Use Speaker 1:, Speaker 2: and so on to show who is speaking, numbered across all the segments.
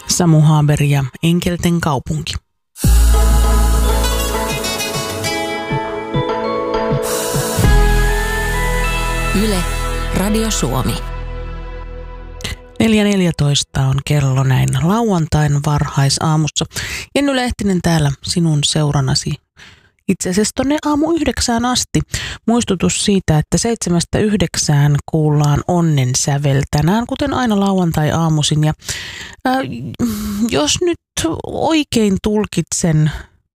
Speaker 1: Samu Haber ja Enkelten kaupunki.
Speaker 2: Yle, Radio Suomi.
Speaker 1: 4.14 on kello näin lauantain varhaisaamussa. Jenny Lehtinen täällä sinun seuranasi. Itse asiassa tonne aamu 9 asti. Muistutus siitä, että 7-9 kuullaan onnensävel tänään, kuten aina lauantai-aamuisin. Ja jos nyt oikein tulkitsen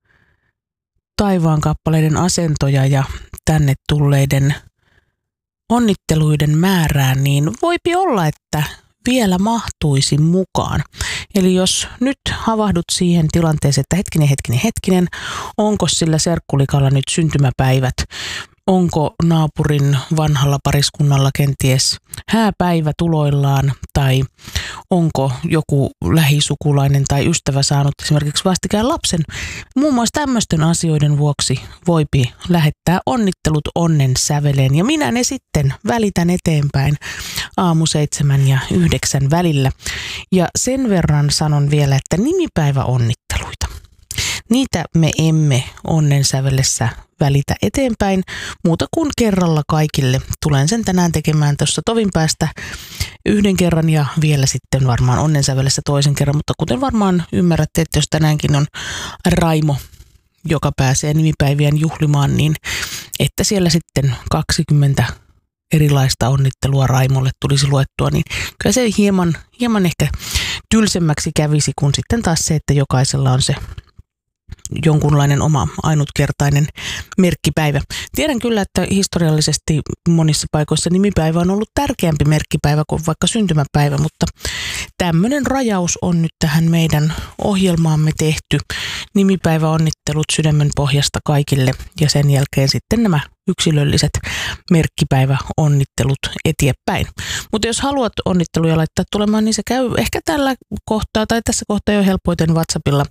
Speaker 1: taivaan kappaleiden asentoja ja tänne tulleiden onnitteluiden määrään, niin voipi olla, että vielä mahtuisi mukaan. Eli jos nyt havahdut siihen tilanteeseen, että hetkinen, onko sillä serkkulikalla nyt syntymäpäivät, onko naapurin vanhalla pariskunnalla kenties hääpäivä tuloillaan tai onko joku lähisukulainen tai ystävä saanut esimerkiksi vastikään lapsen. Muun muassa tämmöisten asioiden vuoksi voipi lähettää onnittelut onnen säveleen ja minä ne sitten välitän eteenpäin aamu 7 ja 9 välillä. Ja sen verran sanon vielä, että nimipäiväonnitteluita. Niitä me emme onnensävellessä välitä eteenpäin muuta kuin kerralla kaikille. Tulen sen tänään tekemään tuossa tovin päästä yhden kerran ja vielä sitten varmaan onnensävellessä toisen kerran. Mutta kuten varmaan ymmärrätte, että jos tänäänkin on Raimo, joka pääsee nimipäivien juhlimaan, niin että siellä sitten 20 erilaista onnittelua Raimolle tulisi luettua, niin kyllä se hieman ehkä tylsemmäksi kävisi kuin sitten taas se, että jokaisella on se jonkunlainen oma ainutkertainen merkkipäivä. Tiedän kyllä, että historiallisesti monissa paikoissa nimipäivä on ollut tärkeämpi merkkipäivä kuin vaikka syntymäpäivä, mutta tämmöinen rajaus on nyt tähän meidän ohjelmaamme tehty. Nimipäiväonnittelut sydämen pohjasta kaikille ja sen jälkeen sitten nämä yksilölliset merkkipäiväonnittelut eteenpäin. Mutta jos haluat onnitteluja laittaa tulemaan, niin se käy ehkä tällä kohtaa tai tässä kohtaa jo helpoiten WhatsAppilla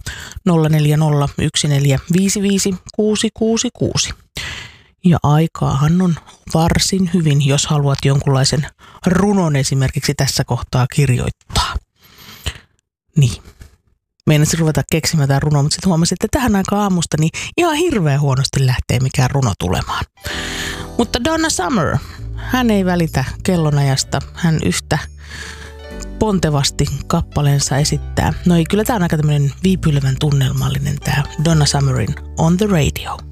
Speaker 1: 0401455666. Ja aikaahan on varsin hyvin, jos haluat jonkunlaisen runon esimerkiksi tässä kohtaa kirjoittaa. Niin. Meinasin ruveta keksimään tämän runon, mutta sitten huomasin, että tähän aikaan aamusta niin ihan hirveän huonosti lähtee mikään runo tulemaan. Mutta Donna Summer, hän ei välitä kellonajasta, hän yhtä pontevasti kappaleensa esittää. No ei, kyllä tämä on aika tämmöinen viipylevän tunnelmallinen tämä Donna Summerin On the Radio.